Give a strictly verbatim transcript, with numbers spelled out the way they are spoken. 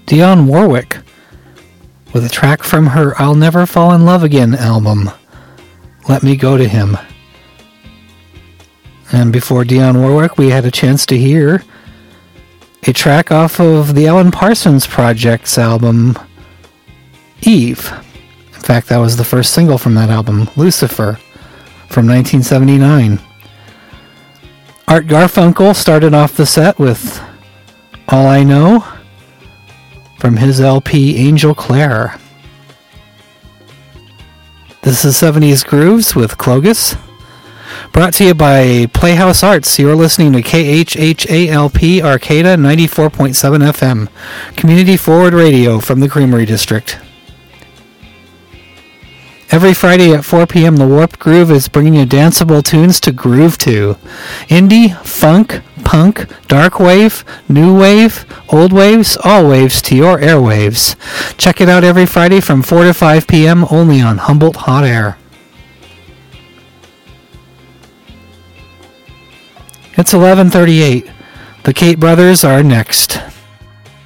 Dionne Warwick with a track from her I'll Never Fall in Love Again album, Let Me Go to Him. And before Dionne Warwick, we had a chance to hear a track off of the Alan Parsons Project's album, Eve. In fact, that was the first single from that album, Lucifer, from nineteen seventy-nine. Art Garfunkel started off the set with All I Know from his L P Angel Clare. This is seventies Grooves with Clogus. Brought to you by Playhouse Arts. You're listening to K H H A L P Arcata ninety-four point seven F M, Community Forward Radio from the Creamery District. Every Friday at four p.m., the Warped Groove is bringing you danceable tunes to groove to. Indie, funk, punk, dark wave, new wave, old waves, all waves to your airwaves. Check it out every Friday from four to five p.m. only on Humboldt Hot Air. It's eleven thirty-eight. The Kate Brothers are next.